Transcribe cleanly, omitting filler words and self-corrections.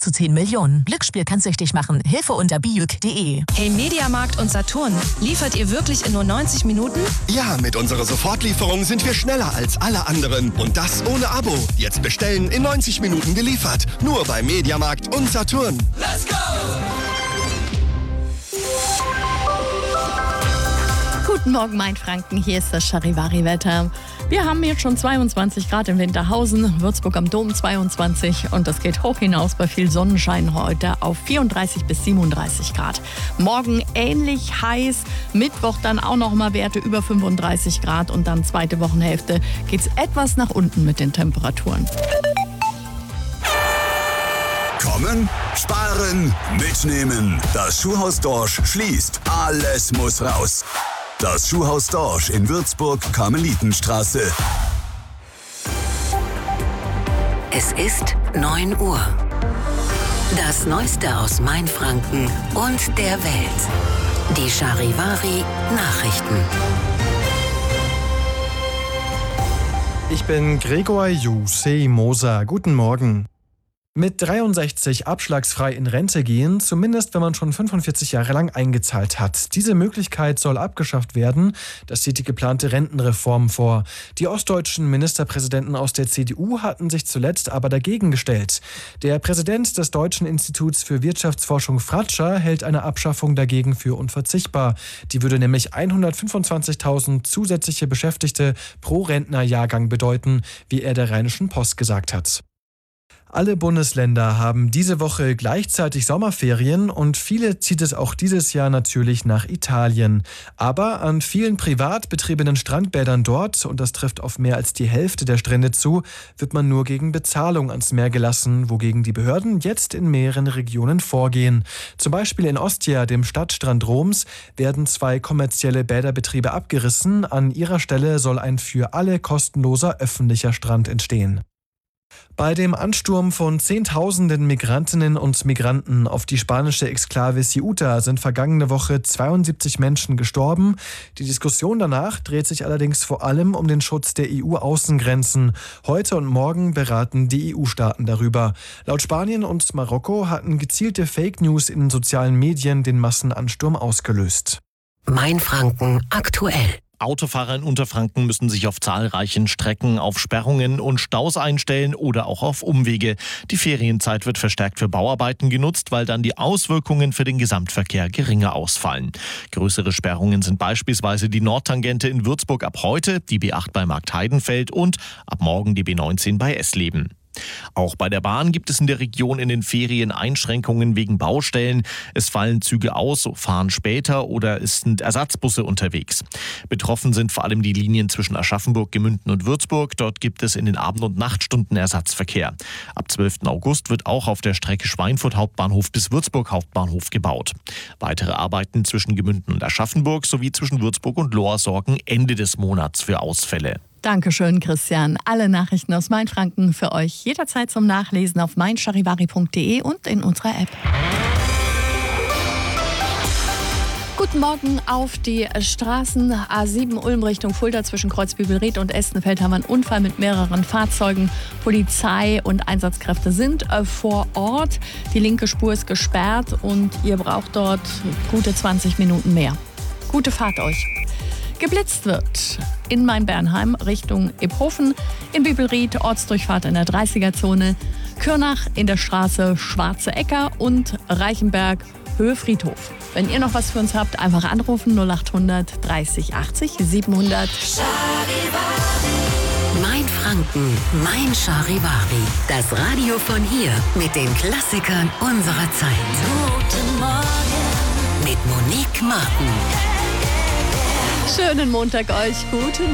zu 10 Millionen. Glücksspiel kann süchtig machen. Hilfe unter biuk.de. Hey, Mediamarkt und Saturn, liefert ihr wirklich in nur 90 Minuten? Ja, mit unserer Sofortlieferung sind wir schneller als alle anderen. Und das ohne Abo. Jetzt bestellen, in 90 Minuten geliefert. Nur bei Mediamarkt und Saturn. Let's go! Guten Morgen, Mainfranken. Hier ist das Charivari-Wetter. Wir haben jetzt schon 22 Grad in Winterhausen, Würzburg am Dom 22 und das geht hoch hinaus bei viel Sonnenschein heute auf 34 bis 37 Grad. Morgen ähnlich heiß, Mittwoch dann auch noch mal Werte über 35 Grad und dann zweite Wochenhälfte geht es etwas nach unten mit den Temperaturen. Kommen, sparen, mitnehmen. Das Schuhhaus Dorsch schließt. Alles muss raus. Das Schuhhaus Dorsch in Würzburg, Karmelitenstraße. Es ist 9 Uhr. Das Neueste aus Mainfranken und der Welt. Die Charivari Nachrichten. Ich bin Gregor Jusei Moser. Guten Morgen. Mit 63 abschlagsfrei in Rente gehen, zumindest wenn man schon 45 Jahre lang eingezahlt hat. Diese Möglichkeit soll abgeschafft werden. Das sieht die geplante Rentenreform vor. Die ostdeutschen Ministerpräsidenten aus der CDU hatten sich zuletzt aber dagegen gestellt. Der Präsident des Deutschen Instituts für Wirtschaftsforschung Fratscher hält eine Abschaffung dagegen für unverzichtbar. Die würde nämlich 125.000 zusätzliche Beschäftigte pro Rentnerjahrgang bedeuten, wie er der Rheinischen Post gesagt hat. Alle Bundesländer haben diese Woche gleichzeitig Sommerferien und viele zieht es auch dieses Jahr natürlich nach Italien. Aber an vielen privat betriebenen Strandbädern dort, und das trifft auf mehr als die Hälfte der Strände zu, wird man nur gegen Bezahlung ans Meer gelassen, wogegen die Behörden jetzt in mehreren Regionen vorgehen. Zum Beispiel in Ostia, dem Stadtstrand Roms, werden 2 kommerzielle Bäderbetriebe abgerissen. An ihrer Stelle soll ein für alle kostenloser öffentlicher Strand entstehen. Bei dem Ansturm von Zehntausenden Migrantinnen und Migranten auf die spanische Exklave Ceuta sind vergangene Woche 72 Menschen gestorben. Die Diskussion danach dreht sich allerdings vor allem um den Schutz der EU-Außengrenzen. Heute und morgen beraten die EU-Staaten darüber. Laut Spanien und Marokko hatten gezielte Fake News in den sozialen Medien den Massenansturm ausgelöst. Mainfranken aktuell. Autofahrer in Unterfranken müssen sich auf zahlreichen Strecken auf Sperrungen und Staus einstellen oder auch auf Umwege. Die Ferienzeit wird verstärkt für Bauarbeiten genutzt, weil dann die Auswirkungen für den Gesamtverkehr geringer ausfallen. Größere Sperrungen sind beispielsweise die Nordtangente in Würzburg ab heute, die B8 bei Marktheidenfeld und ab morgen die B19 bei Essleben. Auch bei der Bahn gibt es in der Region in den Ferien Einschränkungen wegen Baustellen. Es fallen Züge aus, fahren später oder es sind Ersatzbusse unterwegs. Betroffen sind vor allem die Linien zwischen Aschaffenburg, Gemünden und Würzburg. Dort gibt es in den Abend- und Nachtstunden Ersatzverkehr. Ab 12. August wird auch auf der Strecke Schweinfurt Hauptbahnhof bis Würzburg Hauptbahnhof gebaut. Weitere Arbeiten zwischen Gemünden und Aschaffenburg sowie zwischen Würzburg und Lohr sorgen Ende des Monats für Ausfälle. Dankeschön, Christian. Alle Nachrichten aus Mainfranken für euch jederzeit zum Nachlesen auf meincharivari.de und in unserer App. Guten Morgen auf die Straßen. A7 Ulm Richtung Fulda zwischen Kreuzbübelried und Estenfeld haben wir einen Unfall mit mehreren Fahrzeugen. Polizei und Einsatzkräfte sind vor Ort. Die linke Spur ist gesperrt und ihr braucht dort gute 20 Minuten mehr. Gute Fahrt euch. Geblitzt wird in Main-Bernheim Richtung Ebhofen, in Bibelried Ortsdurchfahrt in der 30er-Zone, Kürnach in der Straße Schwarze Äcker und Reichenberg Höhe Friedhof. Wenn ihr noch was für uns habt, einfach anrufen 0800 30 80 700. Mainfranken, mein Charivari. Das Radio von hier mit den Klassikern unserer Zeit. Guten Morgen mit Monique Martin. Schönen Montag euch, guten Morgen.